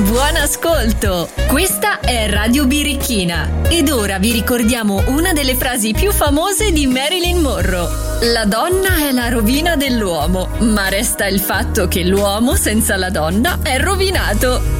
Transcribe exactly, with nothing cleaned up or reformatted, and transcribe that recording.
Buon ascolto! Questa è Radio Birichina ed ora vi ricordiamo una delle frasi più famose di Marilyn Monroe. La donna è la rovina dell'uomo, ma resta il fatto che l'uomo senza la donna è rovinato.